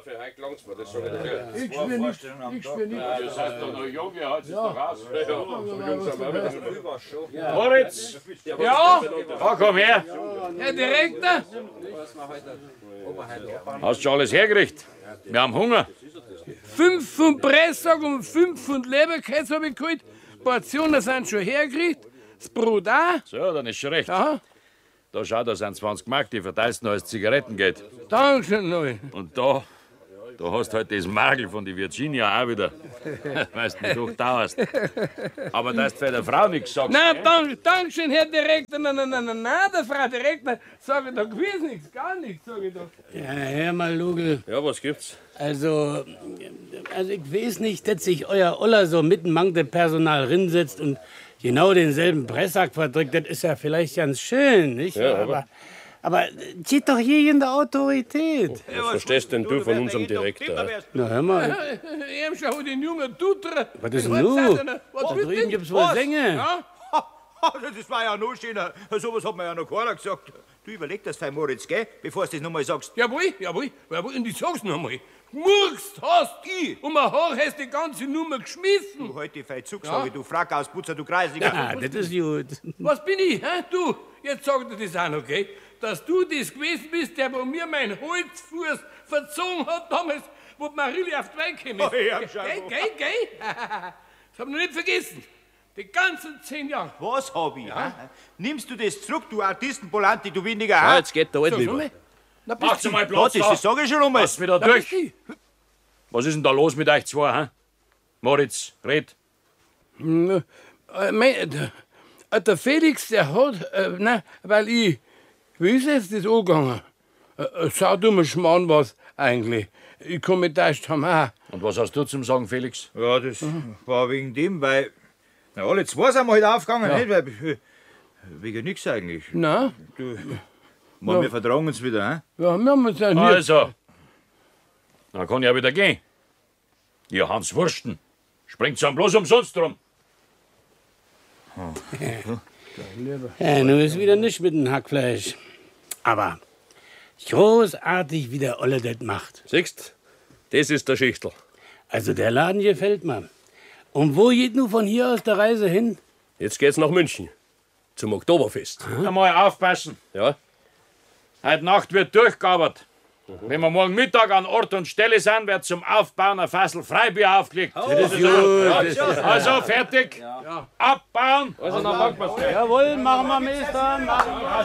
für heute langt's mir, das sag ich dir. Ich spür nicht. Ihr seid doch noch jung, ihr haltet es doch aus. So jung sind wir auch. Moritz! Ja, Komm her! Herr Direktor. Hast du schon alles hergerichtet? Wir haben Hunger. 5 Pfund Presssack und 5 Pfund Leberkäse habe ich geholt. Portionen sind schon hergekriegt. Das Brot auch. So, dann ist schon recht. Ja, Da schau, da sind 20 Mark, die verteilst du noch als Zigarettengeld. Dankeschön, Neu. Und da hast du halt das Magel von die Virginia auch wieder. Weißt du, wie du dauerst. Aber dass du für der Frau nichts sagst. Nein, Dankeschön, Herr Direktor. Nein, der Frau Direktor sage ich da gewiss nichts, gar nichts, sage ich da. Ja, hör mal, Lugel. Ja, was gibt's? Also ich weiß nicht, dass sich euer Oller so mitten mangte Personal rinsetzt und genau denselben Presssack verdrückt. Das ist ja vielleicht ganz schön, nicht? Ja, aber geht doch hier in der Autorität. Was verstehst denn du von unserem Direktor? Na, hör mal, Eben schau den jungen Tutre. was ist denn nun? Da drüben gibt's wohl Sänger. Ja? Das war ja noch schöner. So was hat mir ja noch keiner gesagt. Du überleg das fein, Moritz, gell? Bevor du das nochmal sagst. Jawohl. Und ich sag's noch einmal. Murkst hast Ich? und mein Haar hast die ganze Nummer geschmissen. Du halt die fein Zugsache, du Frackausbutzer, du Kreisliger. Ah, das ist gut. Was bin ich, hä? Du, jetzt sag dir das auch noch, gell? Dass du das gewesen bist, der bei mir meinen Holzfuß verzogen hat damals, wo die Marille auf die Welt gekommen ist. Oh, ich hab schon Gell? Das hab ich noch nicht vergessen. Die ganzen 10 Jahre. Was hab ich? Ja? Nimmst du das zurück, du Artistenpolanti, du windiger Ja, Hahn? jetzt geht der Alte über. Macht's mal Ja, Platz das da. sag ich schon einmal. Lass wieder durch. Was ist denn da los mit euch zwei, hä? Moritz, red. Der Felix, der hat, weil wie ist jetzt das angegangen? Saudummer Schmarrn was eigentlich. Ich kann mich täuscht haben auch. Und was hast du zum Sagen, Felix? Ja, das war wegen dem, weil... Na, alle zwei sind wir halt aufgegangen, nicht? Weil, wegen nix eigentlich. Nein, Man, wir vertragen uns wieder, hä? ja, wir haben uns ja nie. Also, dann kann ich ja wieder gehen. Ihr Hans Wursten, springt's dann bloß umsonst drum. Ja, nun ist wieder nicht mit dem Hackfleisch. Aber großartig, wie der Olle das macht. Siehst, das ist der Schichtel. Also der Laden gefällt mir. Und wo geht nun von hier aus der Reise hin? Jetzt geht's nach München. Zum Oktoberfest. Mal aufpassen. Ja? Heute Nacht wird durchgearbeitet. Wenn wir morgen Mittag an Ort und Stelle sind, wird zum Aufbauen ein Fassel Freibier aufgelegt. Also fertig. Abbauen. Also, dann packen wir's. Jawohl, machen wir, Meister.